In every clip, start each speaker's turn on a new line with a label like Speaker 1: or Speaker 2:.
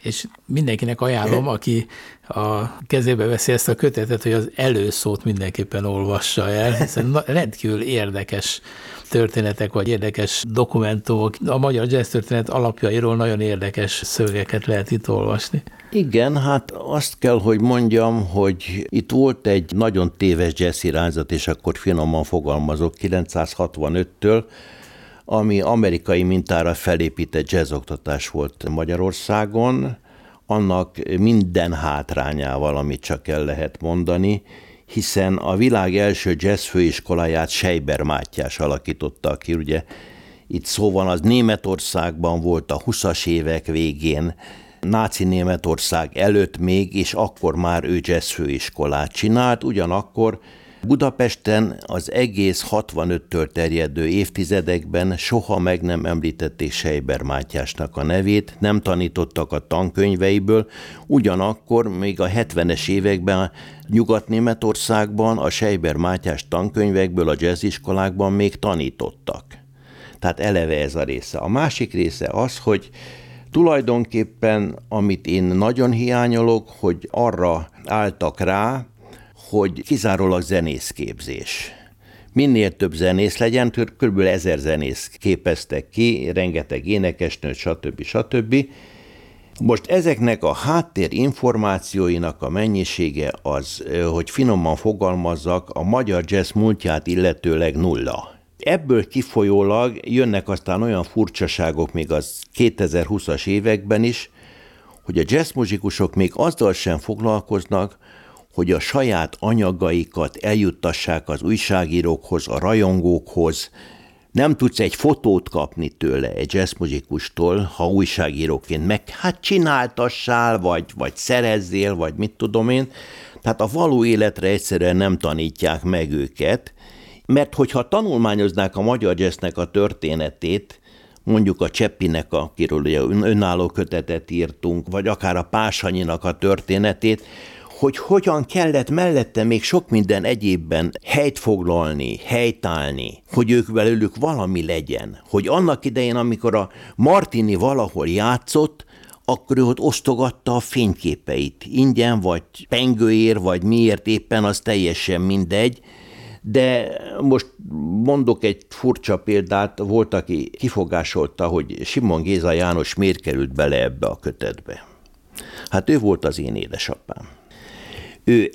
Speaker 1: és mindenkinek ajánlom, aki a kezébe veszi ezt a kötetet, hogy az előszót mindenképpen olvassa el, hiszen rendkívül érdekes történetek, vagy érdekes dokumentumok. A magyar jazz történet alapjairól nagyon érdekes szövegeket lehet itt olvasni.
Speaker 2: Igen, hát azt kell, hogy mondjam, hogy itt volt egy nagyon téves jazz irányzat, és akkor finoman fogalmazok, 965-től, ami amerikai mintára felépített jazzoktatás volt Magyarországon, annak minden hátrányával, amit csak el lehet mondani, hiszen a világ első jazz főiskoláját Seiber Mátyás alakította ki, ugye itt szó van, az Németországban volt a 20-as évek végén, náci Németország előtt még, és akkor már ő jazz főiskolát csinált, ugyanakkor Budapesten az egész 65-től terjedő évtizedekben soha meg nem említették Seiber Mátyásnak a nevét, nem tanítottak a tankönyveiből, ugyanakkor még a 70-es években Nyugat-Németországban a Seiber Mátyás tankönyvekből a jazziskolákban még tanítottak. Tehát eleve ez a része. A másik része az, hogy tulajdonképpen, amit én nagyon hiányolok, hogy arra álltak rá, hogy kizárólag zenészképzés. Minél több zenész legyen, kb. 1000 zenész képeztek ki, rengeteg énekesnőt, stb. Most ezeknek a háttérinformációinak a mennyisége az, hogy finoman fogalmazzak, a magyar jazz múltját illetőleg nulla. Ebből kifolyólag jönnek aztán olyan furcsaságok még az 2020-as években is, hogy a jazzmuzsikusok még azzal sem foglalkoznak, hogy a saját anyagaikat eljuttassák az újságírókhoz, a rajongókhoz. Nem tudsz egy fotót kapni tőle, egy jazzmuzsikustól, ha újságíróként meg hát csináltassál, vagy szerezzél, vagy mit tudom én. Tehát a való életre egyszerűen nem tanítják meg őket, mert hogyha tanulmányoznák a magyar jazznek a történetét, mondjuk a Cseppinek, akiről ugye önálló kötetet írtunk, vagy akár a Pásanyinak a történetét, hogy hogyan kellett mellette még sok minden egyébben helyt foglalni, helytállni, hogy ők belőlük valami legyen. Hogy annak idején, amikor a Martini valahol játszott, akkor ő ott osztogatta a fényképeit. Ingyen, vagy pengőért, vagy miért éppen, az teljesen mindegy. De most mondok egy furcsa példát, volt, aki kifogásolta, hogy Simon Géza János miért került bele ebbe a kötetbe. Hát ő volt az én édesapám. Ő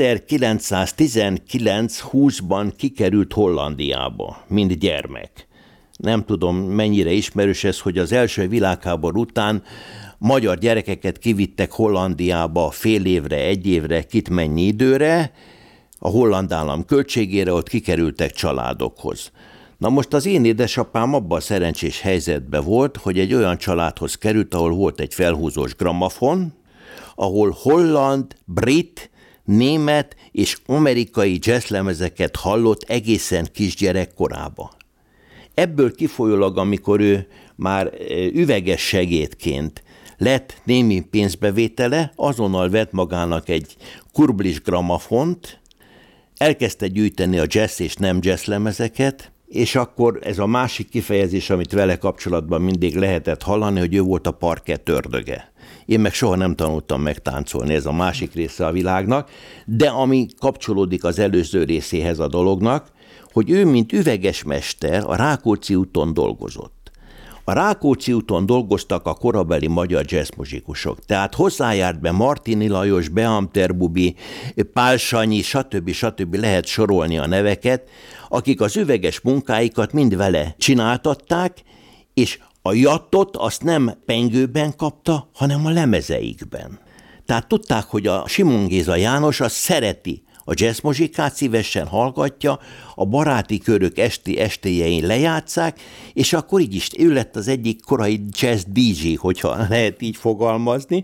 Speaker 2: 1919-20-ban kikerült Hollandiába, mint gyermek. Nem tudom, mennyire ismerős ez, hogy az első világháború után magyar gyerekeket kivittek Hollandiába fél évre, egy évre, kit mennyi időre, a holland állam költségére, ott kikerültek családokhoz. Na most az én édesapám abban a szerencsés helyzetben volt, hogy egy olyan családhoz került, ahol volt egy felhúzós gramafon, ahol holland, brit, német és amerikai jazzlemezeket hallott egészen kisgyerek korában. Ebből kifolyólag, amikor ő már üveges segédként lett némi pénzbevétele, azonnal vett magának egy kurblis gramafont, elkezdte gyűjteni a jazz és nem jazz lemezeket, és akkor ez a másik kifejezés, amit vele kapcsolatban mindig lehetett hallani, hogy ő volt a parkett ördöge. Én meg soha nem tanultam megtáncolni, ez a másik része a világnak, de ami kapcsolódik az előző részéhez a dolognak, hogy ő, mint üveges mester, a Rákóczi úton dolgozott. A Rákóczi úton dolgoztak a korabeli magyar jazzmuzsikusok, tehát hozzájárt be Martini Lajos, Beamter Bubi, Pál Sanyi, stb. Lehet sorolni a neveket, akik az üveges munkáikat mind vele csináltatták, és a jattot azt nem pengőben kapta, hanem a lemezeikben. Tehát tudták, hogy a Simon Géza János azt szereti, a jazzmuzsikát szívesen hallgatja, a baráti körök estéjein lejátszák, és akkor így is ő lett az egyik korai jazz DJ, hogyha lehet így fogalmazni,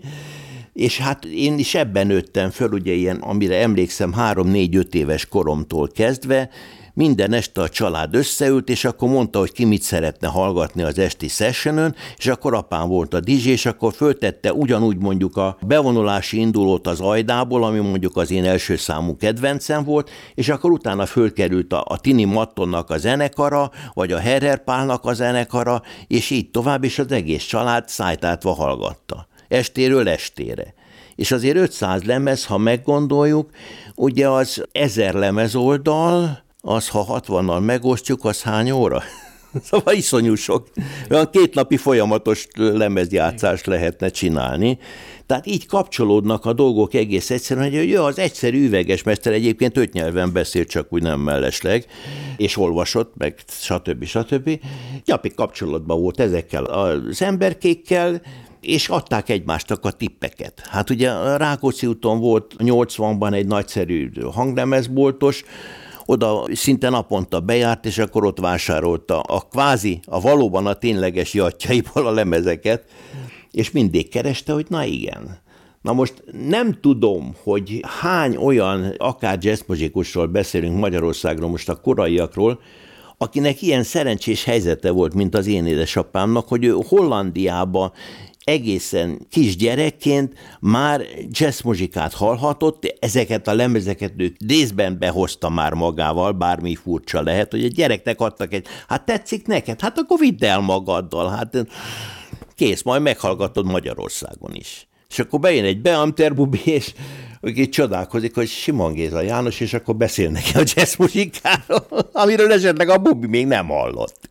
Speaker 2: és hát én is ebben nőttem föl, ugye ilyen, amire emlékszem 3-4-5 éves koromtól kezdve, minden este a család összeült, és akkor mondta, hogy ki mit szeretne hallgatni az esti sessionön, és akkor apám volt a DJ, és akkor föltette ugyanúgy mondjuk a bevonulási indulót az Ajdából, ami mondjuk az én első számú kedvencem volt, és akkor utána fölkerült a Tini Mattonnak a zenekara, vagy a Herrer Pálnak a zenekara, és így tovább, és az egész család szájtátva hallgatta. estéről estére. És azért 500 lemez, ha meggondoljuk, ugye az 1000 lemezoldal, az ha 60-nal megosztjuk, az hány óra? Szóval iszonyú sok. Olyan 2 napi folyamatos lemezjátszást lehetne csinálni. Tehát így kapcsolódnak a dolgok egész egyszerűen, hogy az egyszerű üvegesmester egyébként 5 nyelven beszél, csak úgy nem mellesleg, és olvasott, meg stb. Gyapig kapcsolatban volt ezekkel az emberkékkel, és adták egymástak a tippeket. Hát ugye a Rákóczi úton volt 80-ban egy nagyszerű hanglemezboltos, oda szinte naponta bejárt, és akkor ott vásárolta a valóban a tényleges jatjaiból a lemezeket, és mindig kereste, hogy na igen. Na most nem tudom, hogy hány olyan, akár jazzmuzikusról beszélünk Magyarországról, most a koraiakról, akinek ilyen szerencsés helyzete volt, mint az én édesapámnak, hogy ő Hollandiába egészen kisgyerekként már jazzmuzsikát hallhatott, ezeket a lemezeket ő részben behozta már magával, bármi furcsa lehet, hogy a gyereknek adtak hát tetszik neked? Hát akkor vidd el magaddal, hát kész, majd meghallgatod Magyarországon is. És akkor bejön egy beamterbubi, és aki csodálkozik, hogy Simon Géza János, és akkor beszél neki a jazzmuzikáról, amiről esetleg a bubi még nem hallott.